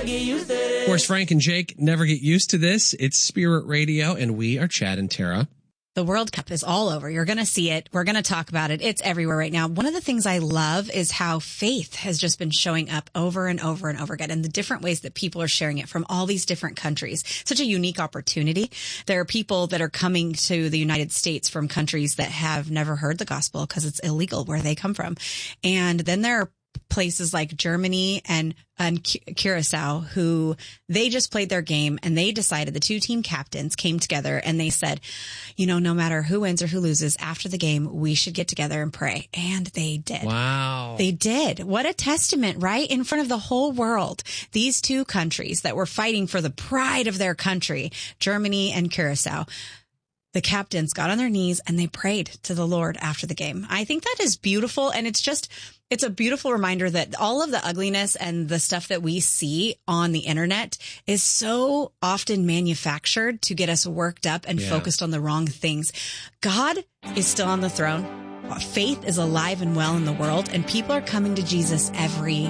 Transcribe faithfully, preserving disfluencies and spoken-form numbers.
Of course, Frank and Jake never get used to this. It's Spirit Radio, and we are Chad and Tara. The World Cup is all over. You're going to see it. We're going to talk about it. It's everywhere right now. One of the things I love is how faith has just been showing up over and over and over again, and the different ways that people are sharing it from all these different countries. Such a unique opportunity. There are people that are coming to the United States from countries that have never heard the gospel because it's illegal where they come from. And then there are places like Germany and, and Curacao who they just played their game, and they decided, the two team captains came together and they said, you know, no matter who wins or who loses after the game, we should get together and pray. And they did. Wow. They did. What a testament, right? In front of the whole world. These two countries that were fighting for the pride of their country, Germany and Curacao, the captains got on their knees and they prayed to the Lord after the game. I think that is beautiful. And it's just, it's a beautiful reminder that all of the ugliness and the stuff that we see on the internet is so often manufactured to get us worked up and yeah. focused on the wrong things. God is still on the throne. Faith is alive and well in the world, and people are coming to Jesus every